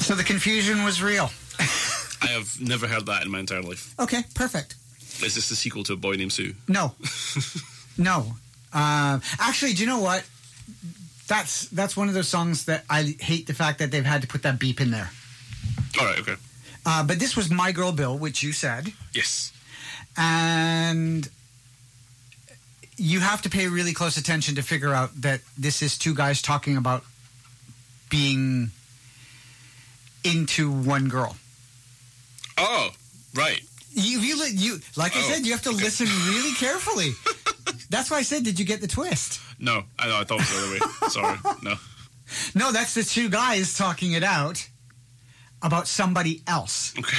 So the confusion was real. I have never heard that in my entire life. Okay, perfect. Is this the sequel to A Boy Named Sue? No. No. Actually, do you know what? That's one of those songs that I hate the fact that they've had to put that beep in there. All right, okay. But this was My Girl Bill, which you said. Yes. And you have to pay really close attention to figure out that this is two guys talking about being into one girl. Oh, right. You like I said, you have to listen really carefully. That's why I said, did you get the twist? No, I thought it was the other way. Sorry, no. No, that's the two guys talking it out about somebody else. Okay.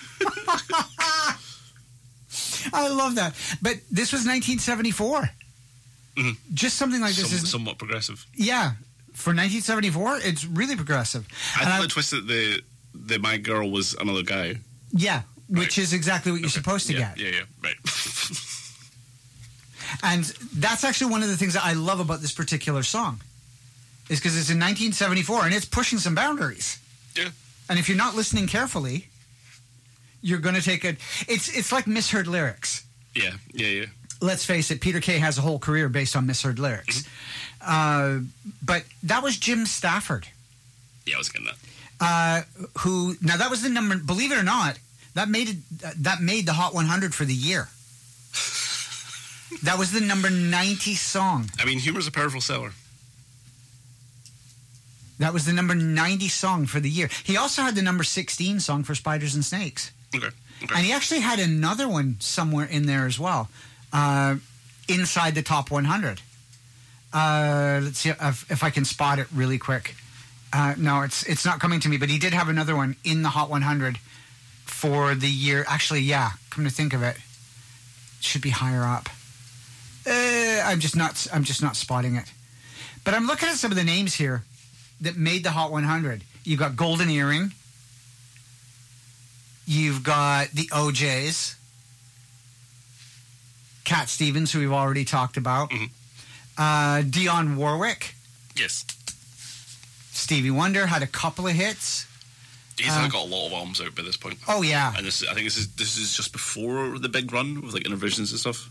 I love that. But this was 1974. Mm-hmm. Just something like this is somewhat progressive. Yeah. For 1974, it's really progressive. I thought the twist that the My Girl was another guy. Yeah, right. Which is exactly what you're supposed to get. Yeah, right. And that's actually one of the things that I love about this particular song, is because it's in 1974 and it's pushing some boundaries. Yeah. And if you're not listening carefully, you're going to take it. It's like misheard lyrics. Yeah. Let's face it, Peter Kay has a whole career based on misheard lyrics. Mm-hmm. But that was Jim Stafford. Yeah, I was getting that. Who now that was the number? Believe it or not, that made the Hot 100 for the year. That was the number 90 song. I mean, humor's a powerful seller. That was the number 90 song for the year. He also had the number 16 song for Spiders and Snakes. Okay. And he actually had another one somewhere in there as well, inside the top 100. Let's see if I can spot it really quick. No, it's not coming to me, but he did have another one in the Hot 100 for the year. Actually, yeah, come to think of it, it should be higher up. I'm just not spotting it. But I'm looking at some of the names here that made the Hot 100. You've got Golden Earring. You've got the OJs. Cat Stevens, who we've already talked about. Mm-hmm. Dionne Warwick. Yes. Stevie Wonder had a couple of hits. He's got a lot of albums out by this point. Oh yeah. And I think this is just before the big run with like Intervisions and stuff.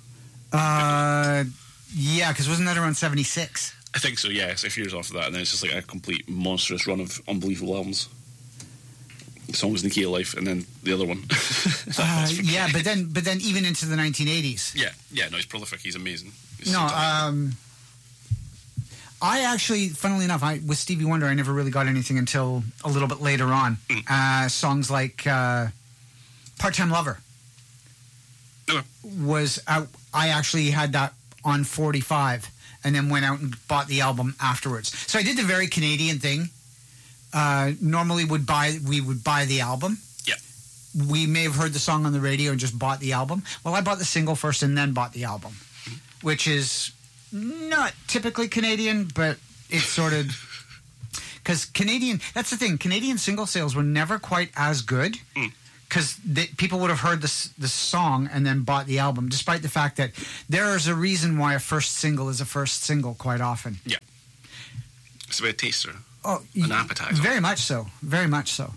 Yeah, because wasn't that around 76? I think so. Yeah, it's a few years after that, and then it's just like a complete monstrous run of unbelievable albums. Songs in the Key of Life, and then the other one. Yeah, but then even into the 1980s. Yeah. No, he's prolific. He's amazing. I actually, funnily enough, with Stevie Wonder, I never really got anything until a little bit later on. Songs like Part-Time Lover was out. I actually had that on 45 and then went out and bought the album afterwards. So I did the very Canadian thing. Normally we would buy the album. Yeah. We may have heard the song on the radio and just bought the album. Well, I bought the single first and then bought the album, which is not typically Canadian, but it's sort of because Canadian. That's the thing. Canadian single sales were never quite as good because people would have heard the song and then bought the album, despite the fact that there is a reason why a first single is a first single quite often. Yeah. It's about a taster. Oh, an appetizer. Very much so. Very much so.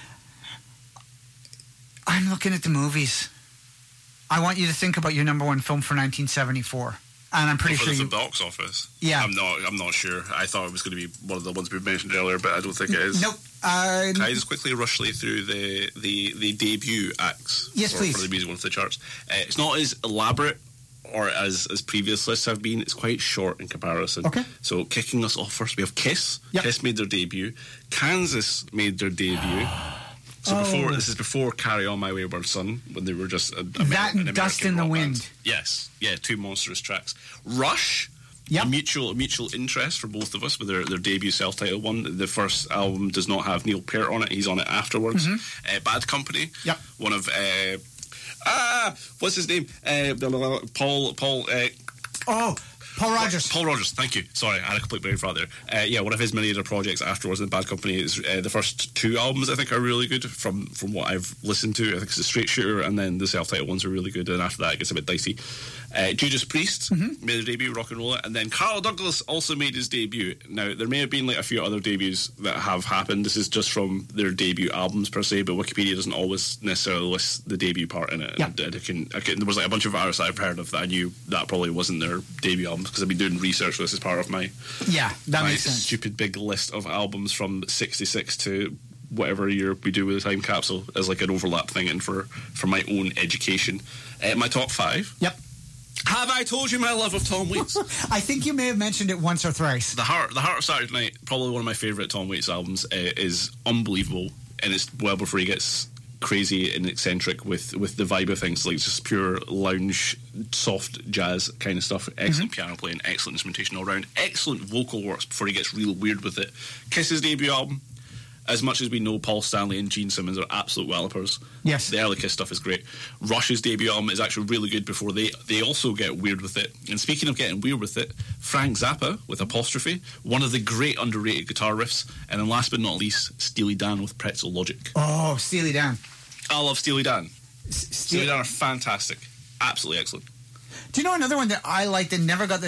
I'm looking at the movies. I want you to think about your number one film for 1974. And I'm pretty sure the box office. Yeah. I'm not sure. I thought it was going to be one of the ones we mentioned earlier, but I don't think it is. Nope. Can I just quickly rush through the debut acts? Yes, please. For the music ones to the charts. It's not as elaborate or as previous lists have been. It's quite short in comparison. Okay. So kicking us off first, we have Kiss. Yep. Kiss made their debut. Kansas made their debut. So this is before Carry On My Wayward Son, when they were just an American Dust in the Wind. Band. Yes, yeah, two monstrous tracks. Rush, yep. a mutual interest for both of us with their debut self-titled one. The first album does not have Neil Peart on it; he's on it afterwards. Mm-hmm. Bad Company, yep. One of what's his name? Paul. Paul Rogers. Paul Rogers, thank you. Sorry, I had a complete brain fart there. Yeah, one of his many other projects afterwards in Bad Company is the first 2 albums, I think, are really good from what I've listened to. I think it's a Straight Shooter, and then the self-titled ones are really good, and after that it gets a bit dicey. Judas Priest made their debut, Rock and Roll, and then Carl Douglas also made his debut. Now, there may have been like a few other debuts that have happened. This is just from their debut albums per se, but Wikipedia doesn't always necessarily list the debut part in it. Yeah. And there was like a bunch of artists I've heard of that I knew that probably wasn't their debut albums, because I've been doing research for this as part of my makes sense. stupid big list of albums from 66 to whatever year we do with the time capsule as like an overlap thing, and for my own education. My top 5. Yep. Have I told you my love of Tom Waits? I think you may have mentioned it once or thrice. The Heart of Saturday Night, probably one of my favourite Tom Waits albums, is unbelievable, and it's well before he gets crazy and eccentric with the vibe of things, like just pure lounge, soft jazz kind of stuff. Excellent piano playing, excellent instrumentation all around, excellent vocal works before he gets real weird with it. Kiss's debut album, as much as we know Paul Stanley and Gene Simmons are absolute wallopers. Yes. The early Kiss stuff is great. Rush's debut album is actually really good before they also get weird with it. And speaking of getting weird with it, Frank Zappa with Apostrophe, one of the great underrated guitar riffs. And then last but not least, Steely Dan with Pretzel Logic. Oh, Steely Dan. I love Steely Dan. Steely Dan are fantastic. Absolutely excellent. Do you know another one that I liked that never got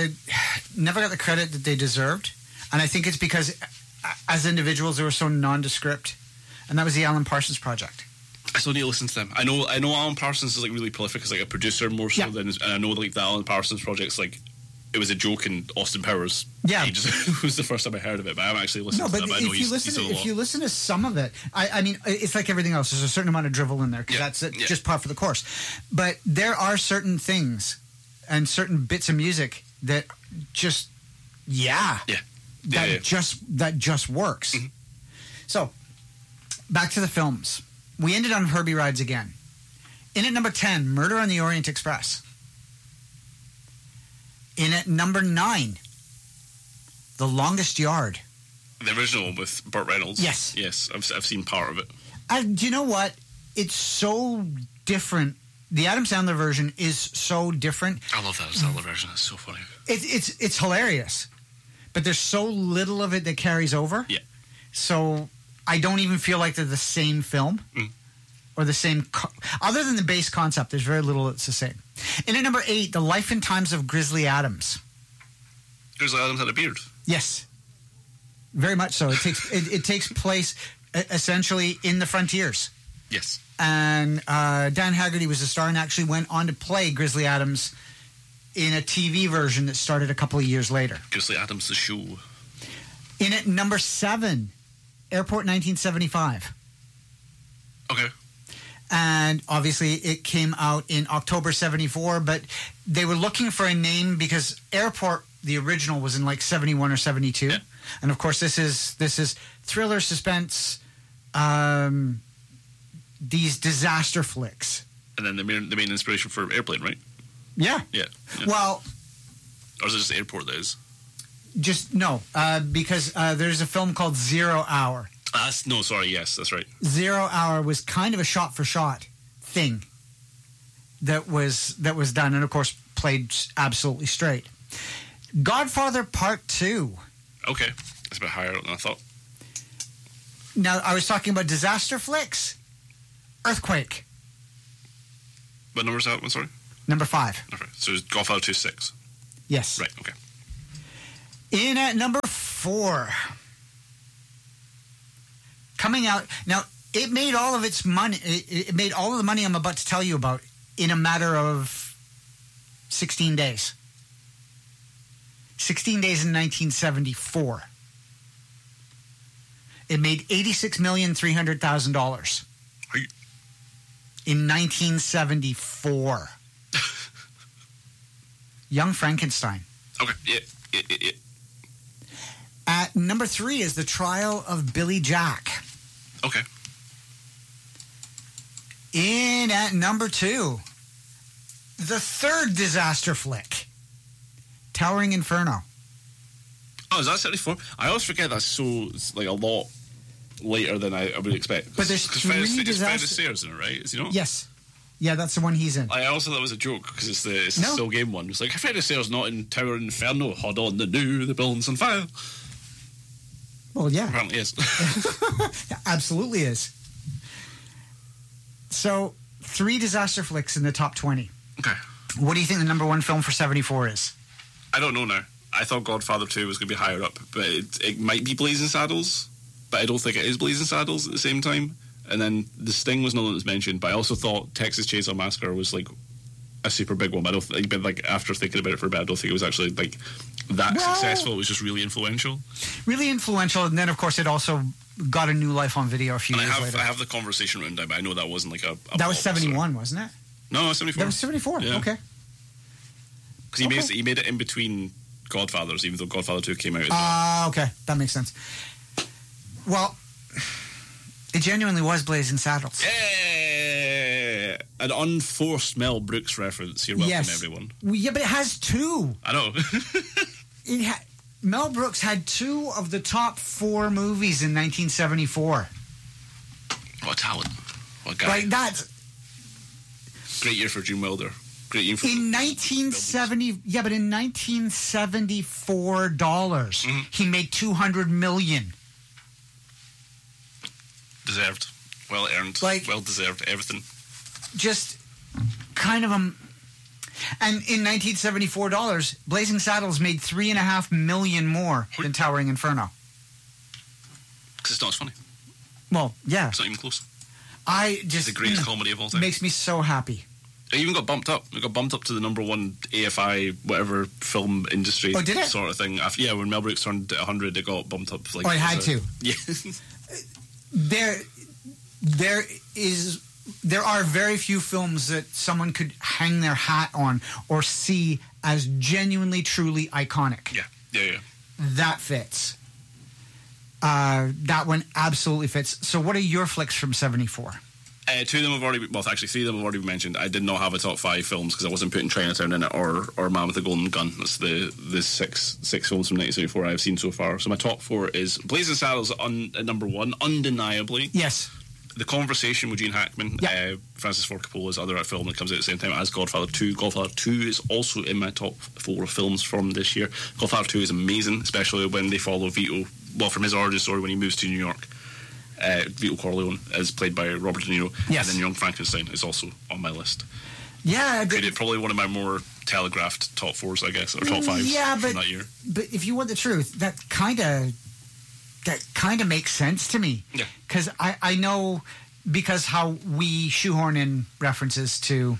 the credit that they deserved? And I think it's because as individuals they were so nondescript, and that was the Alan Parsons Project. I still need to listen to them. I know Alan Parsons is like really prolific as like a producer more so than, and I know like the Alan Parsons Project's like, it was a joke in Austin Powers. Yeah, it was the first time I heard of it, but I haven't actually listened to it. But if you listen to some of it, I mean, it's like everything else. There's a certain amount of drivel in there because that's just par for the course. But there are certain things and certain bits of music that just just works. Mm-hmm. So back to the films. We ended on Herbie Rides Again. In at number 10, Murder on the Orient Express. In at number 9, The Longest Yard. The original with Burt Reynolds. Yes. I've seen part of it. Do you know what? It's so different. The Adam Sandler version is so different. I love that Sandler version. It's so funny. It's hilarious, but there's so little of it that carries over. Yeah. So I don't even feel like they're the same film or the same. Other than the base concept, there's very little that's the same. And at number 8, The Life and Times of Grizzly Adams. Grizzly Adams had a beard. Yes, very much so. It takes place essentially in the frontiers. Yes. And Dan Haggerty was the star and actually went on to play Grizzly Adams in a TV version that started a couple of years later. Grizzly Adams the show. In at number 7, Airport 1975. Okay. And obviously it came out in October 74, but they were looking for a name because Airport, the original, was in like 71 or 72. Yeah. And of course this is thriller, suspense, these disaster flicks. And then the main inspiration for Airplane, right? Yeah. Yeah. Well, or is it just Airport that is? Just no, because there's a film called 0 Hour. Yes, that's right. 0 Hour was kind of a shot-for-shot thing that was done, and of course played absolutely straight. Godfather Part 2. Okay, that's a bit higher than I thought. Now, I was talking about disaster flicks. Earthquake. What number is that one, sorry? Number 5. Okay, so it's Godfather 2 6. Yes. Right, okay. In at number 4. Coming out now, it made all of its money. It made all of the money I'm about to tell you about in a matter of 16 days. 16 days in 1974. It made $86,300,000 in 1974. Young Frankenstein. Okay. Yeah. At number 3 is The Trial of Billy Jack. Okay. In at number 2, the third disaster flick, Towering Inferno. Oh, is that 74? I always forget that's it's like a lot later than I would expect. But there's 3 disasters. Fred Astaire's in it, right? Is he not? Yes. Yeah, that's the one he's in. I also thought it was a joke because it's the No. still game one. It's like, Fred Astaire's not in Tower Inferno. Hold on, the building's on fire. Well, yeah. Apparently is. Absolutely is. So, 3 disaster flicks in the top 20. Okay. What do you think the number 1 film for 74 is? I don't know now. I thought Godfather 2 was going to be higher up, but it might be Blazing Saddles, but I don't think it is Blazing Saddles at the same time. And then The Sting was another that was mentioned, but I also thought Texas Chainsaw Massacre was like a super big one. I don't think, but like after thinking about it for a bit, I don't think it was actually like that successful. It was just really influential. Really influential, and then of course it also got a new life on video a few And years later. I have the conversation written down, but I know that wasn't like a That was blockbuster. 71, wasn't it? No, 74. That was 74. Yeah. Okay. Because he made it in between Godfathers, even though Godfather 2 came out as well. Okay, that makes sense. Well, it genuinely was Blazing Saddles. Yeah! An unforced Mel Brooks reference. You're welcome, Yes. everyone. Well, yeah, but it has 2. I know. Mel Brooks had 2 of the top 4 movies in 1974. What talent. What guy. Like that's Great year for Gene Wilder. Great year for... in 1970. Yeah, but in 1974 dollars, he made $200 million. Deserved. Well earned. Like- well deserved. Everything. Just kind of and in 1974 dollars, Blazing Saddles made $3.5 million more than Towering Inferno. Because it's not as funny. Well, yeah, It's not even close. I just It's the greatest comedy of all time. makes me so happy. It even got bumped up. It got bumped up to the number 1 AFI, whatever, film industry Oh, did it? sort of thing. After, yeah, when Mel Brooks turned 100, it got bumped up. Like, Oh, it had as a- to. Yeah. There are very few films that someone could hang their hat on or see as genuinely, truly iconic. yeah. That fits. That one absolutely fits. So what are your flicks from 74? 2 of them have already been, well, actually 3 of them have already been mentioned. I did not have a top 5 films because I wasn't putting Chinatown in it or Man with the Golden Gun. That's the six films from 1974 I've seen so far. So my top 4 is Blazing Saddles at number 1, undeniably. Yes. The Conversation with Gene Hackman, Yeah. Francis Ford Coppola's other film that comes out at the same time as Godfather 2. Godfather 2 is also in my top 4 films from this year. Godfather 2 is amazing, especially when they follow Vito, well, from his origin story when he moves to New York. Vito Corleone is played by Robert De Niro. Yes. And then Young Frankenstein is also on my list. Yeah. Probably one of my more telegraphed top 4s, I guess, or top 5s from that year. But if you want the truth, that kind of makes sense to me. Yeah. Because I know, because how we shoehorn in references to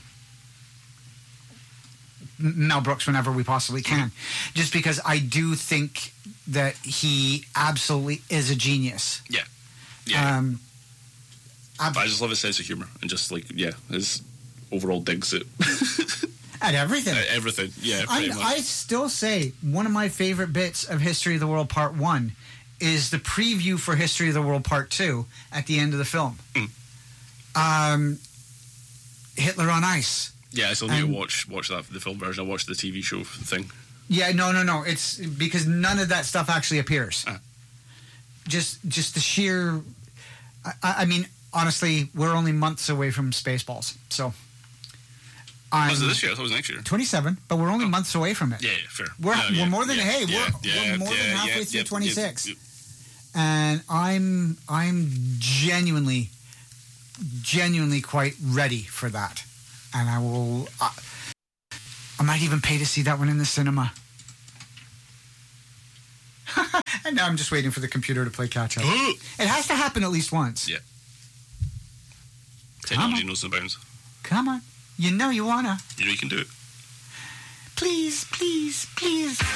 Mel Brooks whenever we possibly can. Just because I do think that he absolutely is a genius. Yeah. I just love his sense of humour and just like, his overall digs at At everything. everything. Yeah, pretty much. I still say one of my favorite bits of History of the World Part 1 is the preview for History of the World Part 2 at the end of the film. Hitler on Ice. Yeah, I still need to watch the film version. I watched the TV show thing. Yeah, no. It's because none of that stuff actually appears. Just the sheer... I mean, honestly, we're only months away from Spaceballs. So... Was it this year? I thought it was next year. 27, but we're only months away from it. Yeah, fair. We're more than we're more than halfway through 26. Yep. And I'm genuinely quite ready for that. And I will I might even pay to see that one in the cinema. And now I'm just waiting for the computer to play catch up. It has to happen at least once. Yeah. Technology knows no bounds. Come on. You know you wanna. You know you can do it. Please.